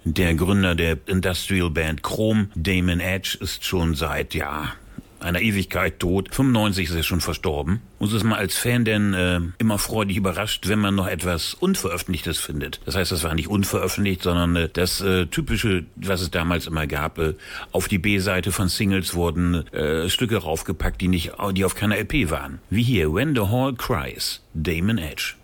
Der Gründer der Industrial Band Chrome, Damon Edge, ist schon seit, einer Ewigkeit tot. 95 ist er schon verstorben. Uns ist man als Fan denn immer freudig überrascht, wenn man noch etwas Unveröffentlichtes findet. Das heißt, das war nicht unveröffentlicht, sondern das Typische, was es damals immer gab. Auf die B-Seite von Singles wurden Stücke raufgepackt, die auf keiner LP waren. Wie hier, When the Hall Cries, Damon Edge.